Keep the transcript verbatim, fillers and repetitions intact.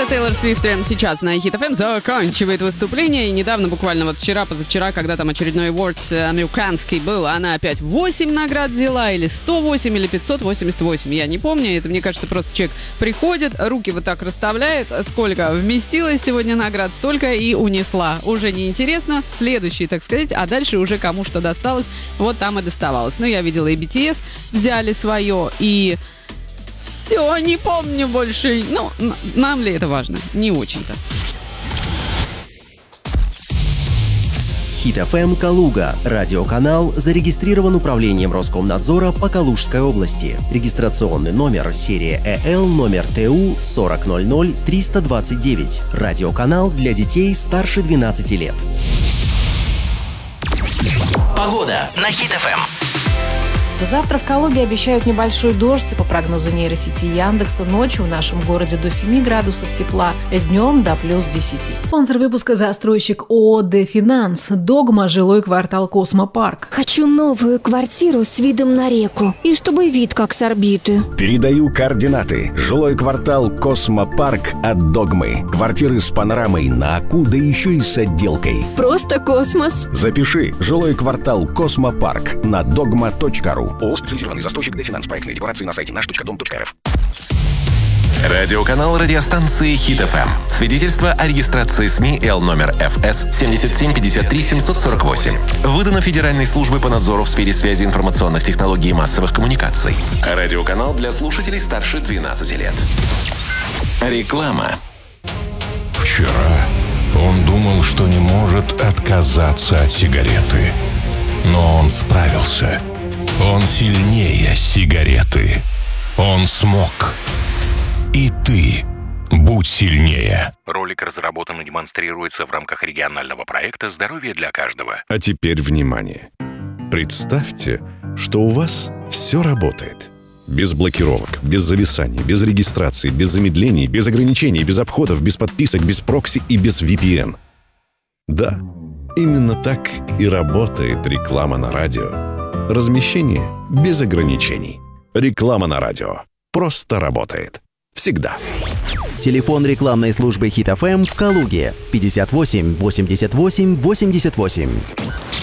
Это Тейлор Свифт прямо сейчас на Hit эф эм заканчивает выступление. И недавно, буквально вот вчера, позавчера, когда там очередной awards американский был, она опять восемь наград взяла, или сто восемь, или пятьсот восемьдесят восемь. Я не помню. Это, мне кажется, просто человек приходит, руки вот так расставляет. Сколько вместилось сегодня наград, столько и унесла. Уже неинтересно. Следующий, так сказать. А дальше уже кому что досталось, вот там и доставалось. Ну, я видела, и би ти эс взяли свое, и... Все, не помню больше. Ну, нам ли это важно? Не очень-то. Hit эф эм Калуга. Радиоканал зарегистрирован управлением Роскомнадзора по Калужской области. Регистрационный номер серия ЭЛ номер ТУ сорок ноль ноль триста двадцать девять. Радиоканал для детей старше двенадцати лет. Погода на Hit эф эм. Завтра в Калуге обещают небольшой дождь. По прогнозу нейросети Яндекса, ночью в нашем городе до семи градусов тепла, днем до плюс десяти. Спонсор выпуска — застройщик ООО «Дефинанс». Догма, жилой квартал «Космопарк». Хочу новую квартиру с видом на реку. И чтобы вид как с орбиты. Передаю координаты. Жилой квартал «Космопарк» от Догмы. Квартиры с панорамой на Аку, да еще и с отделкой. Просто космос. Запиши. Жилой квартал «Космопарк» на догма точка ру. ООО «Специализированный застройщик «Дефинанс». Проектные декларации на сайте наш точка дом точка эр эф. Радиоканал радиостанции Hit эф эм. Свидетельство о регистрации СМИ Л номер эф эс семь семь пять три семь сорок восемь. Выдано Федеральной службой по надзору в сфере связи информационных технологий и массовых коммуникаций. Радиоканал для слушателей старше двенадцати лет. Реклама. Вчера он думал, что не может отказаться от сигареты. Но он справился. Он сильнее сигареты. Он смог. И ты будь сильнее. Ролик разработан и демонстрируется в рамках регионального проекта «Здоровье для каждого». А теперь внимание. Представьте, что у вас все работает. Без блокировок, без зависаний, без регистрации, без замедлений, без ограничений, без обходов, без подписок, без прокси и без ви пи эн. Да, именно так и работает реклама на радио. Размещение без ограничений. Реклама на радио просто работает. Всегда. Телефон рекламной службы Hit эф эм в Калуге пятьдесят восемь восемьдесят восемь восемьдесят восемь.